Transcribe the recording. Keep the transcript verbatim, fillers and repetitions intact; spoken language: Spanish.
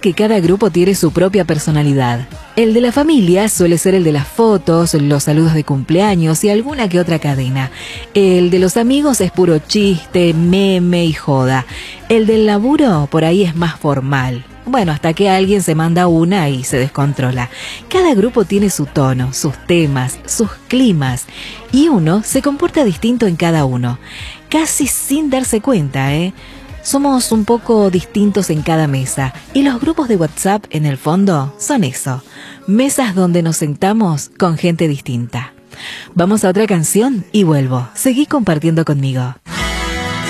que cada grupo tiene su propia personalidad. El de la familia suele ser el de las fotos, los saludos de cumpleaños y alguna que otra cadena. El de los amigos es puro chiste, meme y joda. El del laburo por ahí es más formal. Bueno, hasta que alguien se manda una y se descontrola. Cada grupo tiene su tono, sus temas, sus climas, y uno se comporta distinto en cada uno, casi sin darse cuenta, ¿eh? Somos un poco distintos en cada mesa, y los grupos de WhatsApp, en el fondo, son eso, mesas donde nos sentamos con gente distinta. Vamos a otra canción y vuelvo. Seguí compartiendo conmigo.